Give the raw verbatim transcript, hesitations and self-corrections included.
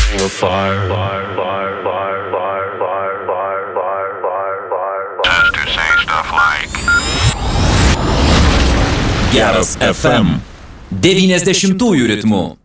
Fire, fire, fire, fire, fire, fire, fire, fire, fire, fire. Just to say stuff like Geras F M devyniasdešimtųjų ritmų.